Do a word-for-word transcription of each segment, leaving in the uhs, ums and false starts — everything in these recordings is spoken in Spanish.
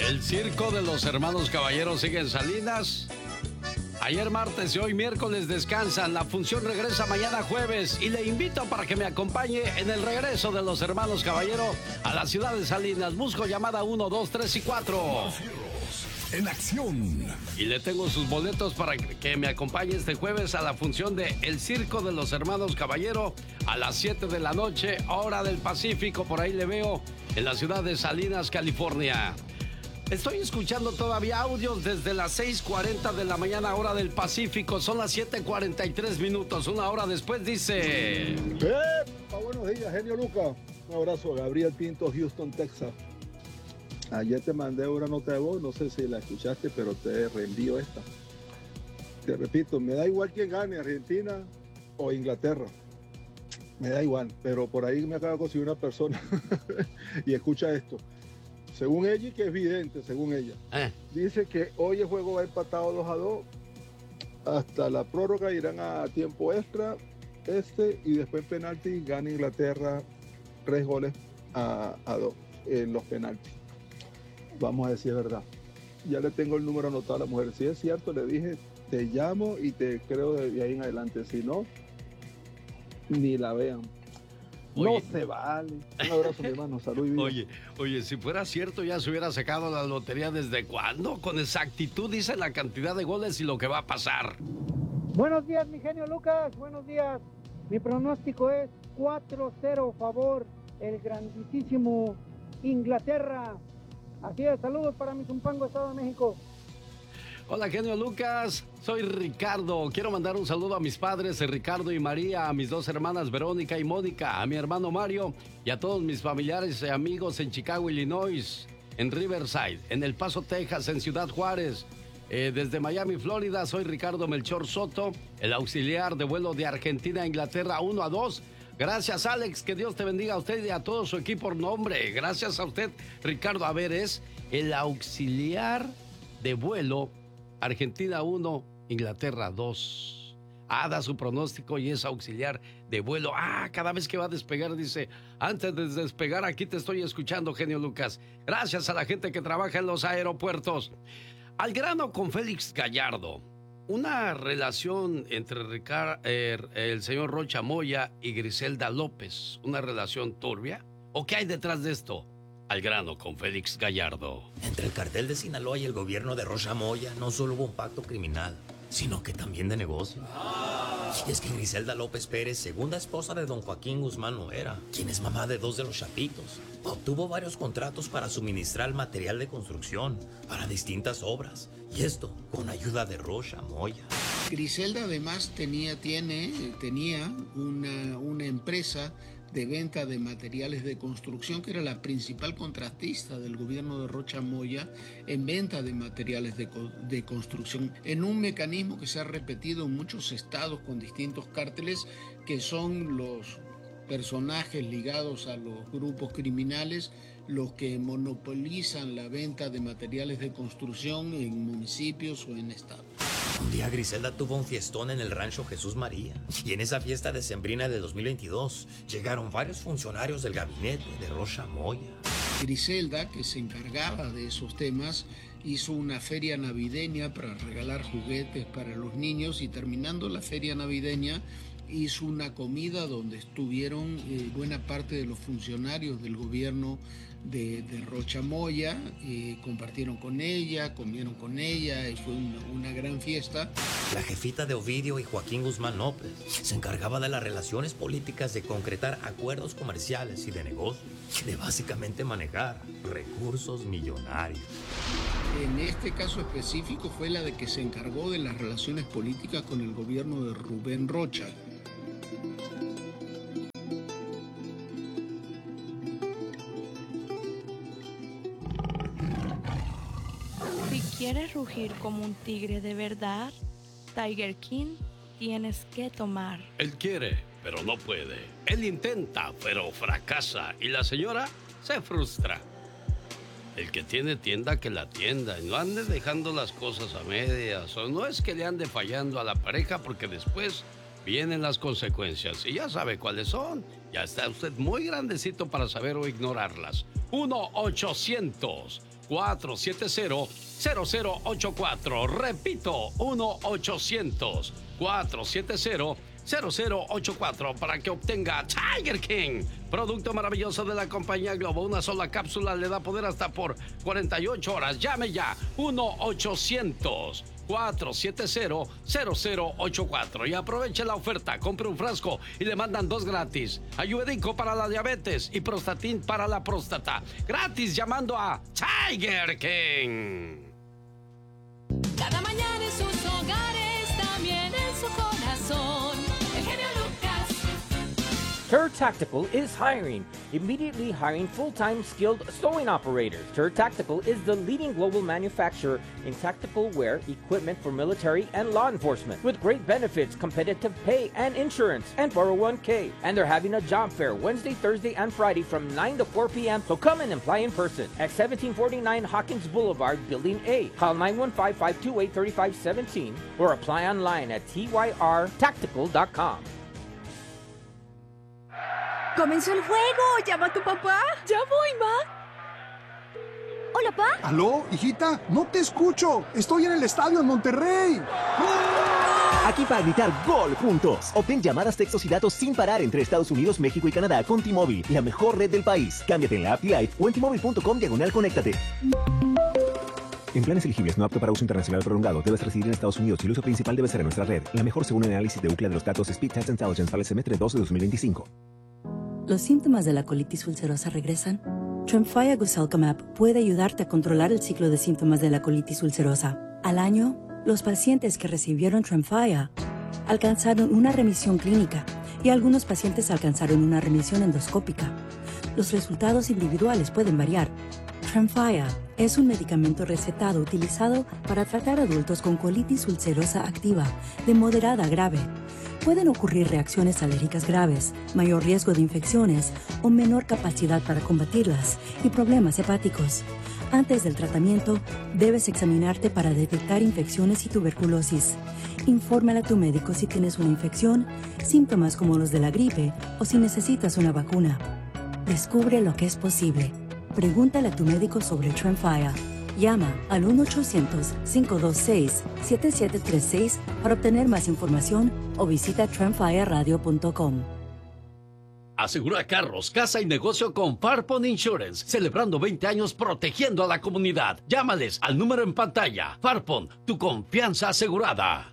El circo de los hermanos Caballeros sigue en Salinas. Ayer martes y hoy miércoles descansan. La función regresa mañana jueves y le invito para que me acompañe en el regreso de los hermanos Caballero a la ciudad de Salinas. Busco llamada uno, dos, tres y cuatro. En acción. Y le tengo sus boletos para que me acompañe este jueves a la función de El Circo de los Hermanos Caballero a las siete de la noche, hora del Pacífico. Por ahí le veo en la ciudad de Salinas, California. Estoy escuchando todavía audios desde las seis cuarenta de la mañana, hora del Pacífico. Son las siete cuarenta y tres minutos. Una hora después dice... ¡Epa! Buenos días, genio Lucas. Un abrazo a Gabriel Pinto, Houston, Texas. Ayer te mandé una nota de voz, no sé si la escuchaste, pero te reenvío esta. Te repito, me da igual quién gane, Argentina o Inglaterra. Me da igual, pero por ahí me acaba de conseguir una persona y escucha esto. Según ella, y que es evidente, según ella, eh. dice que hoy el juego va empatado dos a dos, hasta la prórroga irán a tiempo extra, este, y después penalti, gana Inglaterra tres goles a, a dos en los penaltis. Vamos a decir verdad. Ya le tengo el número anotado a la mujer. Si es cierto, le dije, te llamo y te creo de ahí en adelante. Si no, ni la vean. Oye. No se vale. Un abrazo, mi hermano. Salud y vida. Oye, oye, si fuera cierto, ya se hubiera sacado la lotería desde cuándo. Con exactitud dice la cantidad de goles y lo que va a pasar. Buenos días, mi genio Lucas. Buenos días. Mi pronóstico es cuatro cero favor el grandísimo Inglaterra. Así es, saludos para mi Zumpango, Estado de México. Hola, genio Lucas, soy Ricardo. Quiero mandar un saludo a mis padres, Ricardo y María, a mis dos hermanas, Verónica y Mónica, a mi hermano Mario y a todos mis familiares y amigos en Chicago, Illinois, en Riverside, en El Paso, Texas, en Ciudad Juárez. Eh, desde Miami, Florida, soy Ricardo Melchor Soto, el auxiliar de vuelo de Argentina a Inglaterra uno a dos. Gracias, Alex, que Dios te bendiga a usted y a todo su equipo por nombre. Gracias a usted, Ricardo. A ver, es el auxiliar de vuelo Argentina uno, Inglaterra dos. Ah, da su pronóstico y es auxiliar de vuelo. Ah, cada vez que va a despegar dice, antes de despegar aquí te estoy escuchando, genio Lucas. Gracias a la gente que trabaja en los aeropuertos. Al grano con Félix Gallardo. Una relación entre Ricard, eh, el señor Rocha Moya y Griselda López. ¿Una relación turbia? ¿O qué hay detrás de esto? Al grano con Félix Gallardo. Entre el cartel de Sinaloa y el gobierno de Rocha Moya no solo hubo un pacto criminal, sino que también de negocio. Y es que Griselda López Pérez, segunda esposa de don Joaquín Guzmán Loera, quien es mamá de dos de los chapitos, obtuvo varios contratos para suministrar material de construcción para distintas obras. Y esto con ayuda de Rocha Moya. Griselda además tenía, tiene, tenía una, una empresa de venta de materiales de construcción que era la principal contratista del gobierno de Rocha Moya en venta de materiales de, de construcción, en un mecanismo que se ha repetido en muchos estados con distintos cárteles que son los personajes ligados a los grupos criminales los que monopolizan la venta de materiales de construcción en municipios o en estados. Un día Griselda tuvo un fiestón en el rancho Jesús María y en esa fiesta decembrina de dos mil veintidós llegaron varios funcionarios del gabinete de Rocha Moya. Griselda, que se encargaba de esos temas, hizo una feria navideña para regalar juguetes para los niños y terminando la feria navideña hizo una comida donde estuvieron eh, buena parte de los funcionarios del gobierno de, de Rocha Moya, eh, compartieron con ella, comieron con ella, y fue una, una gran fiesta. La jefita de Ovidio y Joaquín Guzmán López se encargaba de las relaciones políticas, de concretar acuerdos comerciales y de negocios, de básicamente manejar recursos millonarios. En este caso específico fue la de que se encargó de las relaciones políticas con el gobierno de Rubén Rocha. Si quieres rugir como un tigre de verdad, Tiger King tienes que tomar. Él quiere, pero no puede. Él intenta, pero fracasa. Y la señora se frustra. El que tiene tienda, que la tienda. Y no ande dejando las cosas a medias. O no es que le ande fallando a la pareja, porque después vienen las consecuencias. Y ya sabe cuáles son. Ya está usted muy grandecito para saber o ignorarlas. uno ochocientos cuatro siete cero, cero cero ocho cuatro. Repito, uno ochocientos, cuatro siete cero, cero cero ocho cuatro para que obtenga Tiger King, producto maravilloso de la compañía Globo. Una sola cápsula le da poder hasta por cuarenta y ocho horas. Llame ya, uno ochocientos, cuatro siete cero, cero cero ocho cuatro y aproveche la oferta. Compre un frasco y le mandan dos gratis. Ayurvédico para la diabetes y Prostatin para la próstata. Gratis llamando a Tiger King. Cada mañana en sus hogares, también en su corazón. El genio Lucas. Tur Tactical is hiring. Immediately hiring full-time skilled sewing operators. Tur Tactical is the leading global manufacturer in tactical wear equipment for military and law enforcement, with great benefits, competitive pay, and insurance, and four oh one k. And they're having a job fair Wednesday, Thursday, and Friday from nine to four p.m. So come and apply in person at seventeen forty-nine Hawkins Boulevard, Building A. Call nine one five, five two eight, three five one seven or apply online at T Y R tactical dot com. ¡Comenzó el juego! ¿Llama a tu papá? ¡Ya voy, ma! Hola, pa. ¿Aló, hijita? No te escucho. Estoy en el estadio en Monterrey. Aquí para gritar gol juntos. Obtén llamadas, textos y datos sin parar entre Estados Unidos, México y Canadá con T-Mobile, la mejor red del país. Cámbiate en la app Live o en T Mobile punto com diagonal conéctate. En planes elegibles no apto para uso internacional prolongado, debes residir en Estados Unidos y el uso principal debe ser en nuestra red. La mejor según el análisis de U C L A de los datos Speed Test Intelligence para el semestre dos de dos mil veinticinco. ¿Los síntomas de la colitis ulcerosa regresan? Tremfya Guselkumab puede ayudarte a controlar el ciclo de síntomas de la colitis ulcerosa. Al año, los pacientes que recibieron Tremfya alcanzaron una remisión clínica y algunos pacientes alcanzaron una remisión endoscópica. Los resultados individuales pueden variar. Tremfya es un medicamento recetado utilizado para tratar adultos con colitis ulcerosa activa de moderada a grave. Pueden ocurrir reacciones alérgicas graves, mayor riesgo de infecciones o menor capacidad para combatirlas y problemas hepáticos. Antes del tratamiento, debes examinarte para detectar infecciones y tuberculosis. Infórmale a tu médico si tienes una infección, síntomas como los de la gripe o si necesitas una vacuna. Descubre lo que es posible. Pregúntale a tu médico sobre Tremfya. Llama al uno ochocientos, cinco dos seis, siete siete tres seis para obtener más información o visita tremfya radio punto com. Asegura carros, casa y negocio con Farpon Insurance, celebrando veinte años protegiendo a la comunidad. Llámales al número en pantalla. Farpon, tu confianza asegurada.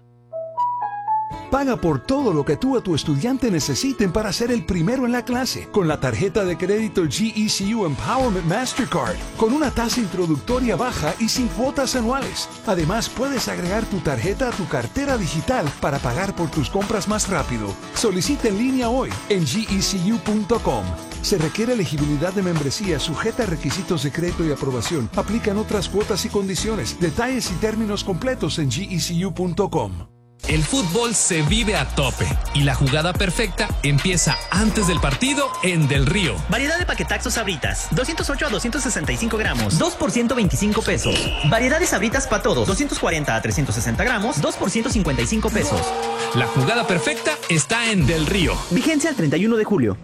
Paga por todo lo que tú o tu estudiante necesiten para ser el primero en la clase con la tarjeta de crédito G E C U Empowerment Mastercard con una tasa introductoria baja y sin cuotas anuales. Además, puedes agregar tu tarjeta a tu cartera digital para pagar por tus compras más rápido. Solicita en línea hoy en G E C U punto com. Se requiere elegibilidad de membresía sujeta a requisitos de crédito y aprobación. Aplican otras cuotas y condiciones. Detalles y términos completos en G E C U punto com. El fútbol se vive a tope y la jugada perfecta empieza antes del partido en Del Río. Variedad de paquetazos Sabritas, doscientos ocho a doscientos sesenta y cinco gramos, dos por ciento veinticinco pesos. Variedad de Sabritas para todos, doscientos cuarenta a trescientos sesenta gramos, dos por ciento cincuenta y cinco pesos. La jugada perfecta está en Del Río. Vigencia el treinta y uno de julio.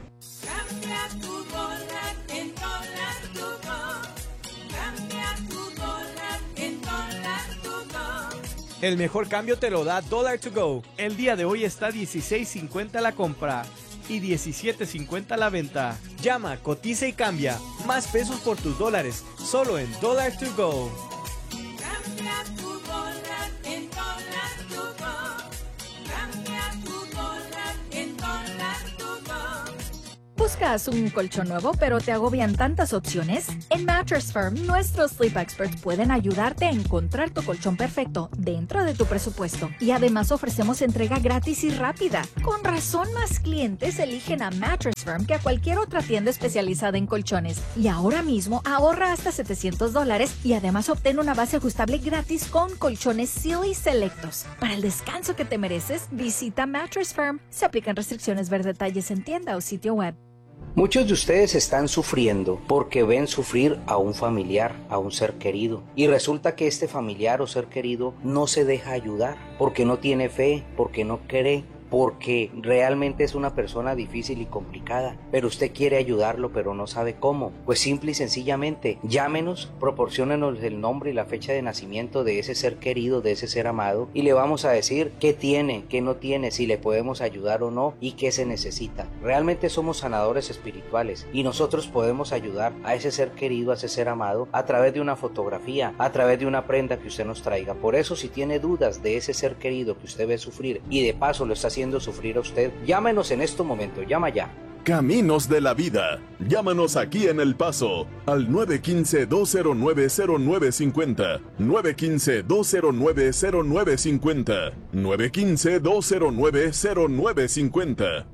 El mejor cambio te lo da Dollar to Go. El día de hoy está dieciséis cincuenta la compra y diecisiete cincuenta la venta. Llama, cotiza y cambia. Más pesos por tus dólares, solo en Dollar to Go. Cambia tu dólar en Dollar to Go. Cambia tu dólar en Dollar to Go. ¿Buscas un colchón nuevo pero te agobian tantas opciones? En Mattress Firm, nuestros Sleep Experts pueden ayudarte a encontrar tu colchón perfecto dentro de tu presupuesto. Y además ofrecemos entrega gratis y rápida. Con razón, más clientes eligen a Mattress Firm que a cualquier otra tienda especializada en colchones. Y ahora mismo ahorra hasta setecientos dólares y además obtén una base ajustable gratis con colchones Sealy selectos. Para el descanso que te mereces, visita Mattress Firm. Se aplican restricciones. Ver detalles en tienda o sitio web. Muchos de ustedes están sufriendo porque ven sufrir a un familiar, a un ser querido. Y resulta que este familiar o ser querido no se deja ayudar porque no tiene fe, porque no cree, porque realmente es una persona difícil y complicada, pero usted quiere ayudarlo pero no sabe cómo. Pues simple y sencillamente llámenos, proporciónenos el nombre y la fecha de nacimiento de ese ser querido, de ese ser amado, y le vamos a decir qué tiene, qué no tiene, si le podemos ayudar o no y qué se necesita. Realmente somos sanadores espirituales y nosotros podemos ayudar a ese ser querido, a ese ser amado, a través de una fotografía, a través de una prenda que usted nos traiga. Por eso, si tiene dudas de ese ser querido que usted ve sufrir y de paso lo está haciendo sufrir a usted, llámenos en este momento, llama ya. Caminos de la Vida. Llámanos aquí en El Paso al nueve uno cinco, dos cero nueve, cero nueve cinco cero, nueve uno cinco, dos cero nueve, cero nueve cinco cero, nueve uno cinco, dos cero nueve, cero nueve cinco cero.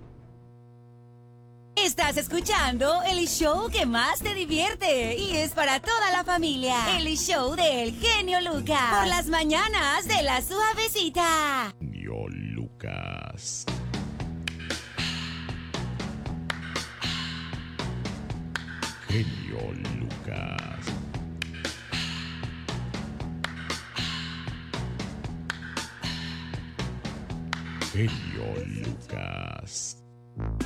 Estás escuchando el show que más te divierte y es para toda la familia. El show del genio Lucas. Por las mañanas de la suavecita. Genio Lucas. Genio Lucas. Genio Lucas.